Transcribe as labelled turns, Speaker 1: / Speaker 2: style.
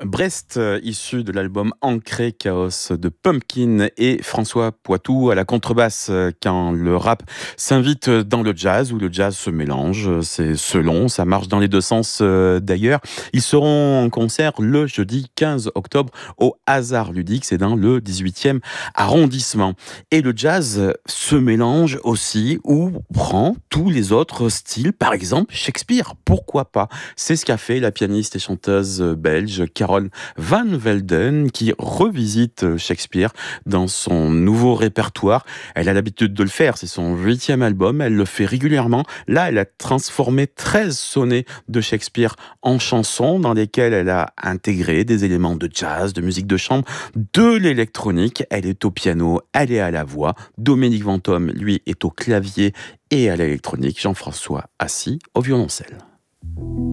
Speaker 1: Brest, issu de l'album Ancré Chaos de Pumpkin et François Poitou à la contrebasse, quand le rap s'invite dans le jazz, où le jazz se mélange, c'est selon, ça marche dans les deux sens d'ailleurs. Ils seront en concert le jeudi 15 octobre au Hasard Ludique, c'est dans le 18e arrondissement. Et le jazz se mélange aussi ou prend tous les autres styles, par exemple Shakespeare, pourquoi pas? C'est ce qu'a fait la pianiste et chanteuse belge Carole Van Velden qui revisite Shakespeare dans son nouveau répertoire. Elle a l'habitude de le faire, c'est son 8e album, elle le fait régulièrement. Là, elle a transformé 13 sonnets de Shakespeare en chansons dans lesquelles elle a intégré des éléments de jazz, de musique de chambre, de l'électronique. Elle est au piano, elle est à la voix. Dominique Ventom, lui, est au clavier et à l'électronique. Jean-François Assy au violoncelle.